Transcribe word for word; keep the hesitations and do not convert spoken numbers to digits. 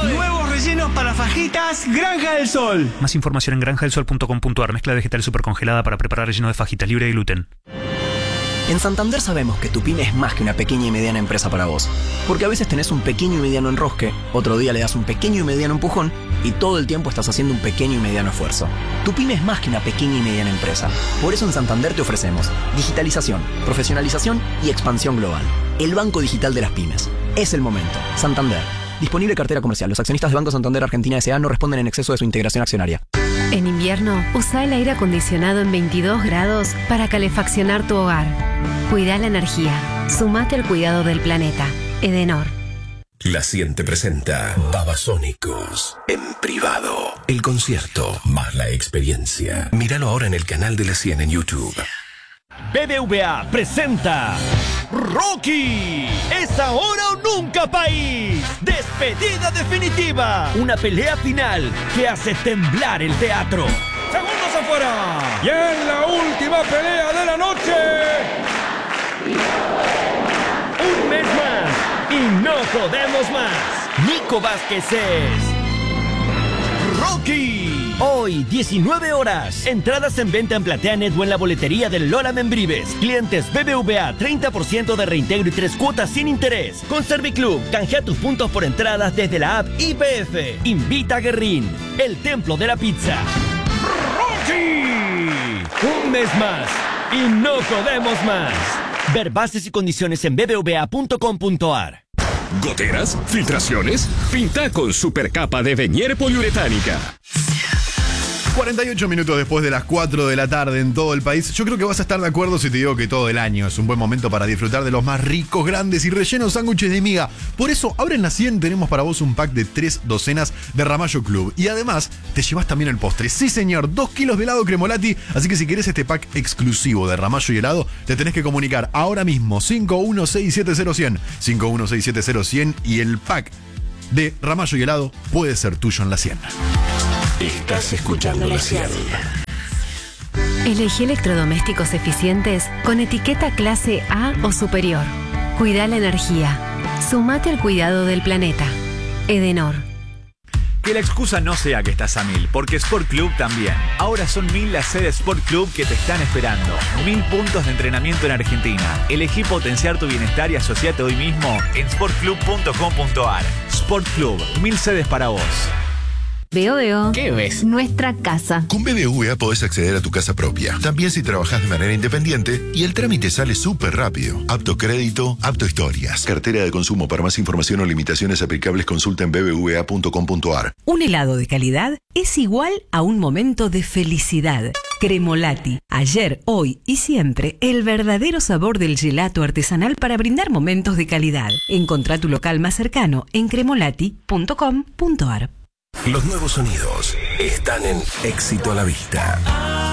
Nuevos rellenos para fajitas Granja del Sol. Más información en granja del sol punto com punto a r. Mezcla de vegetales supercongelada para preparar relleno de fajitas libre de gluten. En Santander sabemos que tu pyme es más que una pequeña y mediana empresa para vos. Porque a veces tenés un pequeño y mediano enrosque, otro día le das un pequeño y mediano empujón y todo el tiempo estás haciendo un pequeño y mediano esfuerzo. Tu pyme es más que una pequeña y mediana empresa. Por eso en Santander te ofrecemos digitalización, profesionalización y expansión global. El banco digital de las pymes. Es el momento. Santander. Disponible cartera comercial. Los accionistas de Banco Santander Argentina S A no responden en exceso de su integración accionaria. En invierno, usa el aire acondicionado en veintidós grados para calefaccionar tu hogar. Cuida la energía. Sumate al cuidado del planeta. Edenor. La Cien te presenta Babasónicos en privado. El concierto más la experiencia. Míralo ahora en el canal de La Cien en YouTube. B B V A presenta Rocky. Es ahora o nunca, país. Despedida definitiva. Una pelea final que hace temblar el teatro. Segundos afuera. Y en la última pelea de la noche. Un mes más y no jodemos más. Nico Vázquez es Rocky. Hoy, diecinueve horas. Entradas en venta en PlateaNet o en la boletería del Lola Membrives. Clientes B B V A, treinta por ciento de reintegro y tres cuotas sin interés. Con Serviclub, canjea tus puntos por entradas desde la app I P F. Invita a Guerrín, el templo de la pizza. ¡Rocky! Un mes más y no jodemos más. Ver bases y condiciones en b b v a punto com punto a r. ¿Goteras? ¿Filtraciones? Pinta con supercapa de Venier poliuretánica. cuarenta y ocho minutos después de las cuatro de la tarde en todo el país. Yo creo que vas a estar de acuerdo si te digo que todo el año es un buen momento para disfrutar de los más ricos, grandes y rellenos sándwiches de miga. Por eso, ahora en La Cien tenemos para vos un pack de tres docenas de Ramallo Club. Y además, te llevas también el postre. Sí, señor, dos kilos de helado Cremolati. Así que si querés este pack exclusivo de Ramallo y helado, te tenés que comunicar ahora mismo. cinco uno seis siete cero cien. cinco uno seis siete cero cien. Y el pack de Ramallo y helado puede ser tuyo en La Cien. Estás escuchando La Cien. Elegí electrodomésticos eficientes con etiqueta clase A o superior. Cuida la energía. Sumate al cuidado del planeta. Edenor. Que la excusa no sea que estás a mil, porque Sport Club también. Ahora son mil las sedes Sport Club que te están esperando. Mil puntos de entrenamiento en Argentina. Elegí potenciar tu bienestar y asociate hoy mismo en sport club punto com punto a r. Sport Club, mil sedes para vos. Veo, veo. ¿Qué ves? Nuestra casa. Con B B V A podés acceder a tu casa propia. También si trabajás de manera independiente y el trámite sale súper rápido. Apto crédito, apto historias. Cartera de consumo. Para más información o limitaciones aplicables consulta en b b v a punto com punto a r. Un helado de calidad es igual a un momento de felicidad. Cremolati. Ayer, hoy y siempre el verdadero sabor del gelato artesanal para brindar momentos de calidad. Encontrá tu local más cercano en cremolati punto com punto a r. Los nuevos sonidos están en Éxito a la Vista.